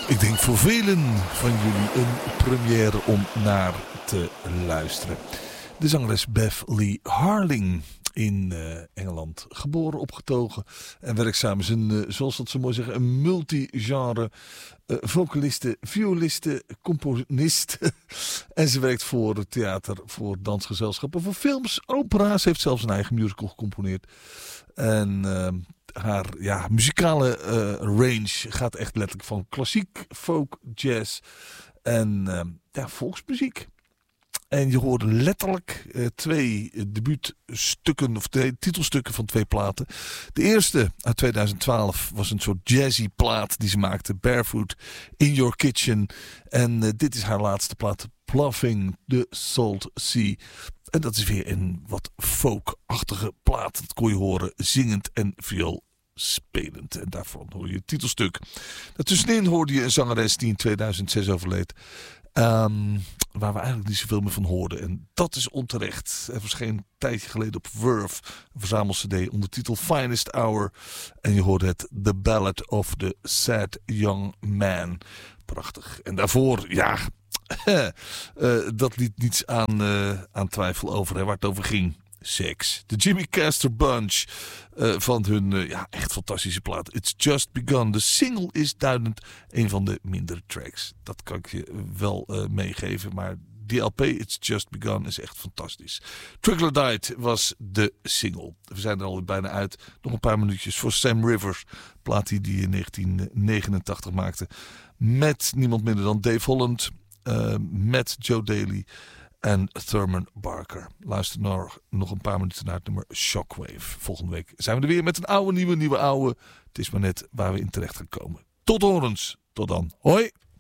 Ik denk voor velen van jullie een première om naar te luisteren. De zangeres Beth Lee Harling in Engeland. Geboren, opgetogen en werkzaam is een, zoals dat zo mooi zeggen, een multigenre vocaliste, violiste, componist. En ze werkt voor theater, voor dansgezelschappen, voor films, opera's. Ze heeft zelfs een eigen musical gecomponeerd. En haar muzikale range gaat echt letterlijk van klassiek, folk, jazz en volksmuziek. En je hoorde letterlijk twee debuutstukken of twee titelstukken van twee platen. De eerste uit 2012 was een soort jazzy plaat die ze maakte. Barefoot in Your Kitchen. En dit is haar laatste plaat. Ploughing the Salt Sea. En dat is weer een wat folkachtige plaat. Dat kon je horen zingend en viool spelend. En daarvan hoor je het titelstuk. Daartussenin hoorde je een zangeres die in 2006 overleed. Waar we eigenlijk niet zoveel meer van hoorden. En dat is onterecht. Er verscheen een tijdje geleden op Verve een verzamel-cd onder titel Finest Hour. En je hoorde het The Ballad of the Sad Young Man. Prachtig. En daarvoor, dat liet niets aan twijfel over, hè, waar het over ging. Seks. De Jimmy Castor Bunch van hun echt fantastische plaat. It's Just Begun. De single is duidend een van de mindere tracks. Dat kan ik je wel meegeven. Maar die LP, It's Just Begun, is echt fantastisch. Troglodyte was de single. We zijn er al bijna uit. Nog een paar minuutjes voor Sam Rivers. Plaat die in 1989 maakte. Met niemand minder dan Dave Holland. Met Joe Daly. En Thurman Barker. Luister nog een paar minuten naar het nummer Shockwave. Volgende week zijn we er weer met een oude, nieuwe oude. Het is maar net waar we in terecht gaan komen. Tot horens. Tot dan. Hoi.